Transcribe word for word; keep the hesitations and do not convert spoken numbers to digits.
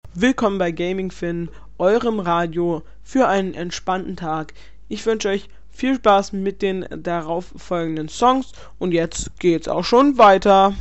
Willkommen bei Gaming Fin, eurem Radio für einen entspannten Tag. Ich wünsche euch viel Spaß mit den darauf folgenden Songs und jetzt geht's auch schon weiter.